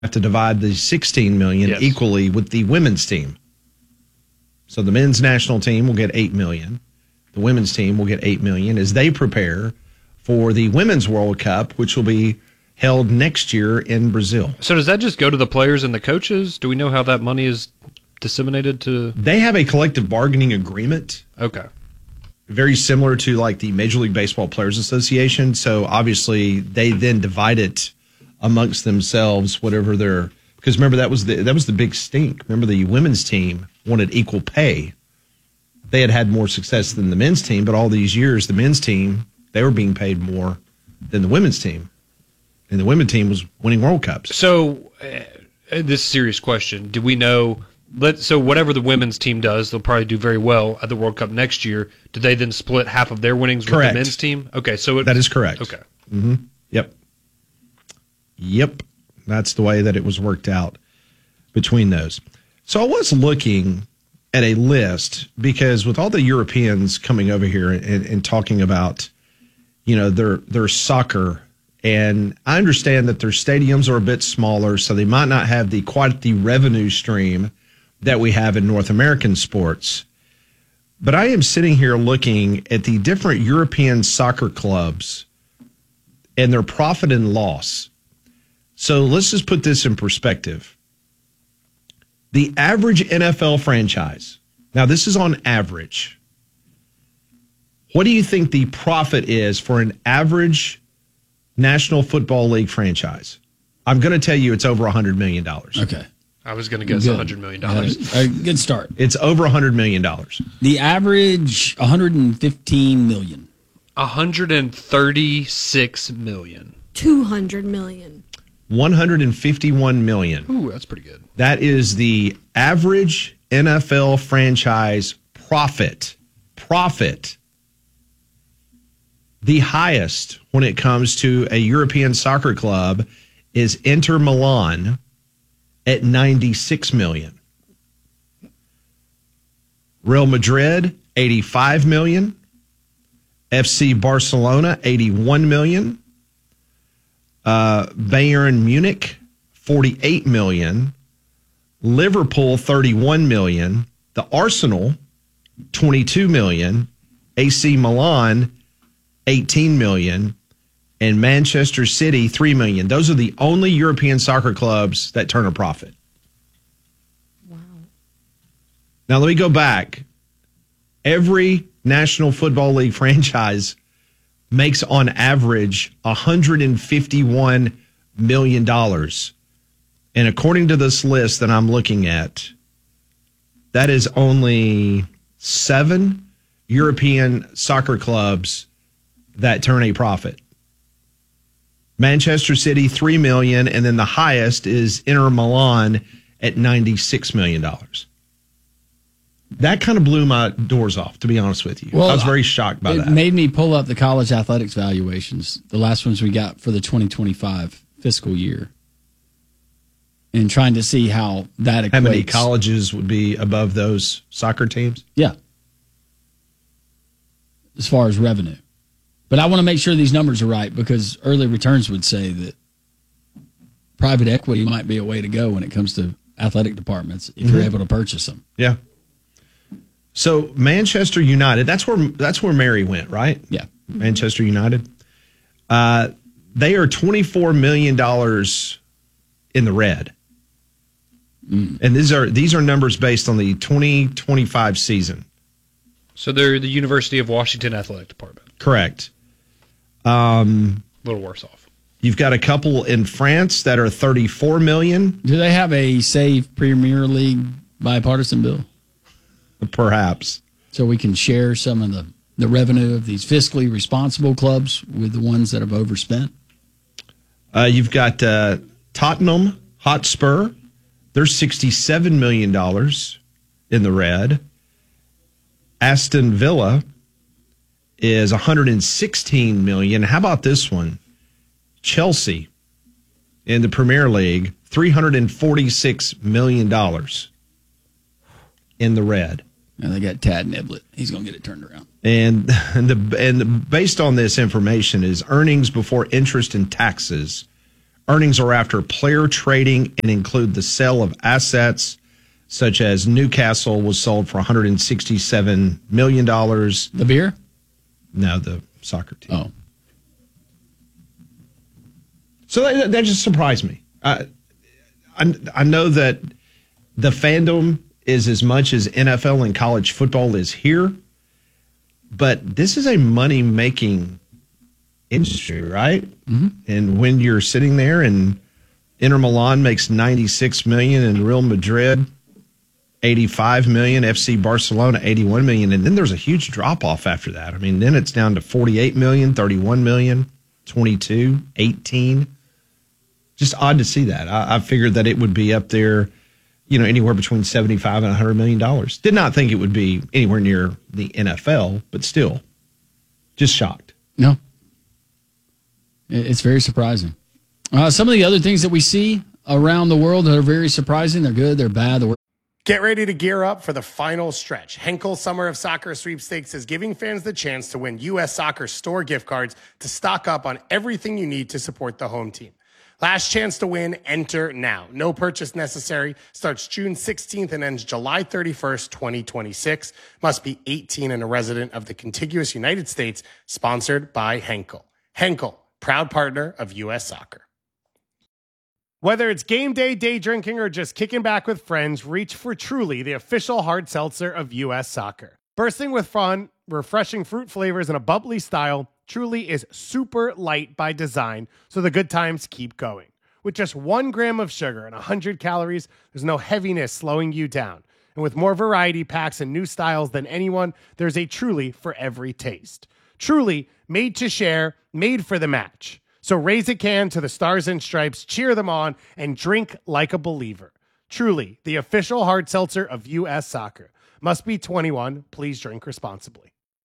have to divide the $16 million equally with the women's team. So the men's national team will get $8 million. The women's team will get $8 million as they prepare for the Women's World Cup, which will be held next year in Brazil. So does that just go to the players and the coaches? Do we know how that money is disseminated to? They have a collective bargaining agreement. Okay. Very similar to like the Major League Baseball Players Association. So obviously they then divide it amongst themselves, whatever their, because remember that was the big stink. Remember the women's team wanted equal pay. They had more success than the men's team, but all these years the men's team, they were being paid more than the women's team. And the women's team was winning World Cups. So this is a serious question. Do we know, so whatever the women's team does, they'll probably do very well at the World Cup next year. Do they then split half of their winnings with the men's team? Okay, so that is correct. Okay. Mm-hmm. Yep. That's the way that it was worked out between those. So I was looking at a list because with all the Europeans coming over here and talking about, their soccer, and I understand that their stadiums are a bit smaller, so they might not have quite the revenue stream that we have in North American sports. But I am sitting here looking at the different European soccer clubs and their profit and loss. So let's just put this in perspective. The average NFL franchise, now this is on average. What do you think the profit is for an average National Football League franchise? I'm going to tell you it's over $100 million. Okay. I was going to guess $100 million. Good start. It's over $100 million. The average, $115 million. $136 million. $200 million. $151 million. Ooh, that's pretty good. That is the average NFL franchise profit. The highest when it comes to a European soccer club is Inter Milan at $96 million. Real Madrid, $85 million. FC Barcelona, $81 million. Bayern Munich, $48 million. Liverpool, $31 million. The Arsenal, $22 million. AC Milan, $18 million. And Manchester City, $3 million. Those are the only European soccer clubs that turn a profit. Wow. Now, let me go back. Every National Football League franchise makes on average $151 million. And according to this list that I'm looking at, that is only 7 European soccer clubs that turn a profit. Manchester City, $3 million, and then the highest is Inter Milan at $96 million. That kind of blew my doors off, to be honest with you. Well, I was very shocked by that. It made me pull up the college athletics valuations, the last ones we got for the 2025 fiscal year, and trying to see how that equates. How many colleges would be above those soccer teams? Yeah. As far as revenue. But I want to make sure these numbers are right because early returns would say that private equity might be a way to go when it comes to athletic departments if you're able to purchase them. Yeah. So Manchester United, that's where Mary went, right? Yeah. Manchester United. They are $24 million in the red. And these are numbers based on the 2025 season. So they're the University of Washington Athletic Department. Correct. A little worse off. You've got a couple in France that are $34 million. Do they have a Save Premier League bipartisan bill? Perhaps. So we can share some of the revenue of these fiscally responsible clubs with the ones that have overspent? You've got Tottenham Hotspur. They're $67 million in the red. Aston Villa is $116 million. How about this one? Chelsea in the Premier League, $346 million in the red. And they got Tad Niblett. He's going to get it turned around. And based on this information is earnings before interest and taxes Earnings are after player trading and include the sale of assets such as Newcastle was sold for $167 million. The beer? No, the soccer team. Oh. So that just surprised me. I know that the fandom is as much as NFL and college football is here, but this is a money-making industry, right? Mm-hmm. And when you're sitting there and Inter Milan makes $96 million and Real Madrid $85 million, FC Barcelona $81 million, and then there's a huge drop-off after that. I mean, then it's down to $48 million, $31 million, $22, $18. Just odd to see that. I figured that it would be up there, anywhere between $75 and $100 million. Did not think it would be anywhere near the NFL, but still, just shocked. No. It's very surprising. Some of the other things that we see around the world that are very surprising, they're good, they're bad. Get ready to gear up for the final stretch. Henkel Summer of Soccer Sweepstakes is giving fans the chance to win U.S. Soccer store gift cards to stock up on everything you need to support the home team. Last chance to win, enter now. No purchase necessary. Starts June 16th and ends July 31st, 2026. Must be 18 and a resident of the contiguous United States. Sponsored by Henkel. Henkel, proud partner of U.S. Soccer. Whether it's game day, day drinking, or just kicking back with friends, reach for Truly, the official hard seltzer of U.S. Soccer. Bursting with fun, refreshing fruit flavors, and a bubbly style, Truly is super light by design, so the good times keep going. With just 1 gram of sugar and 100 calories, there's no heaviness slowing you down. And with more variety packs and new styles than anyone, there's a Truly for every taste. Truly, made to share, made for the match. So raise a can to the Stars and Stripes, cheer them on, and drink like a believer. Truly, the official hard seltzer of U.S. Soccer. Must be 21. Please drink responsibly.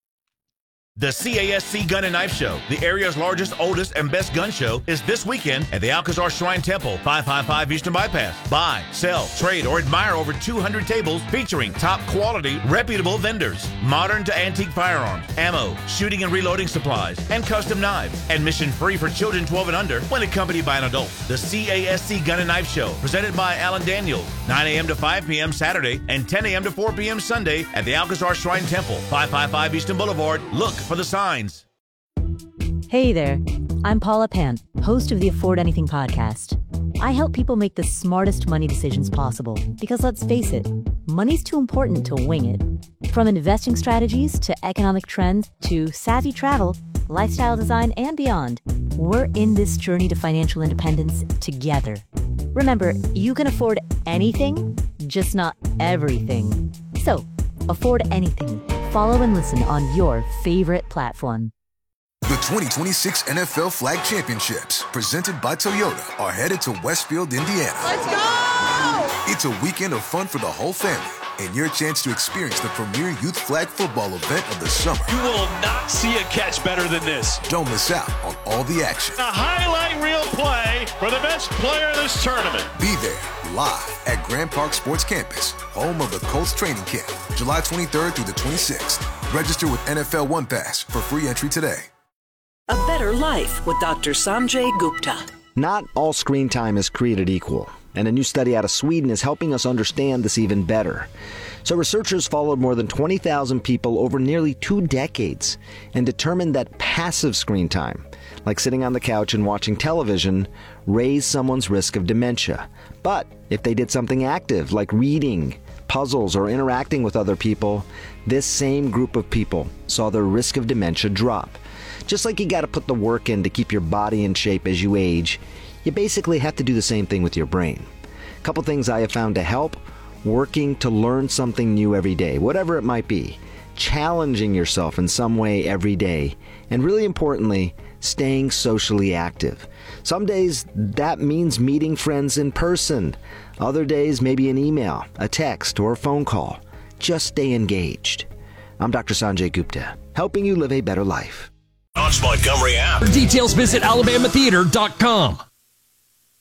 The CASC Gun and Knife Show, the area's largest, oldest, and best gun show, is this weekend at the Alcazar Shrine Temple, 555 Eastern Bypass. Buy, sell, trade, or admire over 200 tables featuring top quality, reputable vendors, modern to antique firearms, ammo, shooting and reloading supplies, and custom knives. Admission free for children 12 and under when accompanied by an adult. The CASC Gun and Knife Show, presented by Alan Daniels, 9 a.m. to 5 p.m. Saturday and 10 a.m. to 4 p.m. Sunday at the Alcazar Shrine Temple, 555 Eastern Boulevard. Look for the signs. Hey there, I'm Paula Pant, host of the Afford Anything podcast. I help people make the smartest money decisions possible because let's face it, money's too important to wing it. From investing strategies to economic trends to savvy travel, lifestyle design, and beyond, we're in this journey to financial independence together. Remember, you can afford anything, just not everything. So, afford anything. Follow and listen on your favorite platform. The 2026 NFL Flag Championships, presented by Toyota, are headed to Westfield, Indiana. Let's go! It's a weekend of fun for the whole family and your chance to experience the premier youth flag football event of the summer. You will not see a catch better than this. Don't miss out on all the action. A highlight reel play for the best player in this tournament. Be there live at Grand Park Sports Campus, home of the Colts training camp, July 23rd through the 26th. Register with NFL One Pass for free entry today. A better life with Dr. Sanjay Gupta. Not all screen time is created equal, and a new study out of Sweden is helping us understand this even better. So researchers followed more than 20,000 people over nearly 2 decades and determined that passive screen time, like sitting on the couch and watching television, raised someone's risk of dementia. But if they did something active, like reading, puzzles, or interacting with other people, this same group of people saw their risk of dementia drop. Just like you got to put the work in to keep your body in shape as you age, you basically have to do the same thing with your brain. A couple things I have found to help: working to learn something new every day, whatever it might be, challenging yourself in some way every day, and really importantly, staying socially active. Some days that means meeting friends in person. Other days maybe an email, a text, or a phone call. Just stay engaged. I'm Dr. Sanjay Gupta, helping you live a better life. Montgomery app. For details, visit alabamatheater.com.